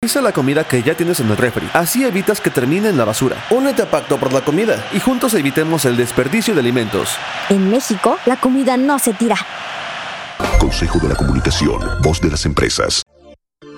Utiliza la comida que ya tienes en el refri. Así evitas que termine en la basura. Únete a Pacto por la Comida y juntos evitemos el desperdicio de alimentos. En México, la comida no se tira. Consejo de la Comunicación, voz de las empresas.